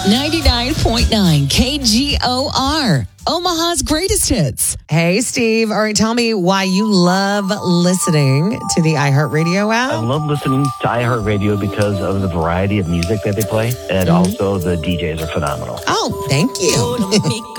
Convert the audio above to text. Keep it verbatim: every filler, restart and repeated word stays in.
ninety-nine point nine K G O R, Omaha's greatest hits. Hey, Steve. All right, tell me why you love listening to the iHeartRadio I app. love listening to iHeartRadio because of the variety of music that they play, and also the D Js are phenomenal. Oh, thank you.